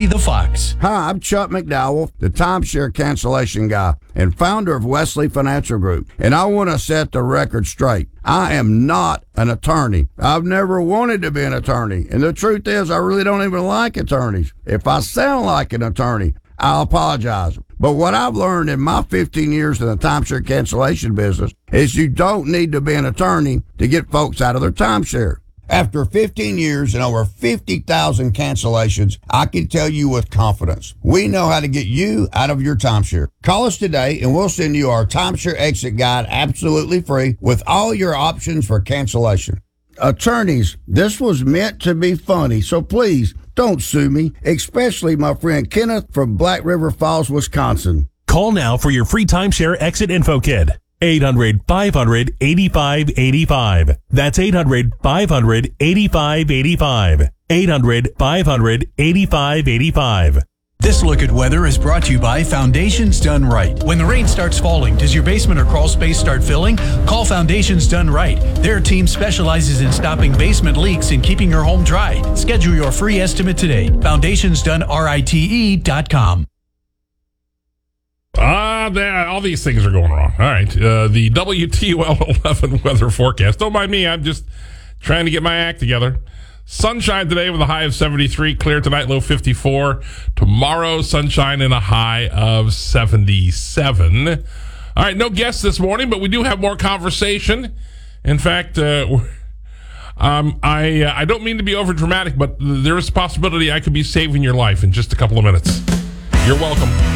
the Fox. Hi, I'm Chuck McDowell, the timeshare cancellation guy and founder of Wesley Financial Group. And I want to set the record straight. I am not an attorney. I've never wanted to be an attorney. And the truth is, I really don't even like attorneys. If I sound like an attorney, I'll apologize. But what I've learned in my 15 years in the timeshare cancellation business is you don't need to be an attorney to get folks out of their timeshare. After 15 years and over 50,000 cancellations, I can tell you with confidence, we know how to get you out of your timeshare. Call us today and we'll send you our timeshare exit guide absolutely free with all your options for cancellation. Attorneys, this was meant to be funny, so please don't sue me, especially my friend Kenneth from Black River Falls, Wisconsin. Call now for your free timeshare exit info kit. 800-500-8585. That's 800-500-8585. 800-500-8585. This look at weather is brought to you by Foundations Done Right. When the rain starts falling, does your basement or crawl space start filling? Call Foundations Done Right. Their team specializes in stopping basement leaks and keeping your home dry. Schedule your free estimate today. FoundationsDoneRite.com. All these things are going wrong. All right. The WTOL 11 weather forecast. Don't mind me. I'm just trying to get my act together. Sunshine today with a high of 73. Clear tonight, low 54. Tomorrow, sunshine and a high of 77. All right. No guests this morning, but we do have more conversation. In fact, I don't mean to be over dramatic, but there is a possibility I could be saving your life in just a couple of minutes. You're welcome.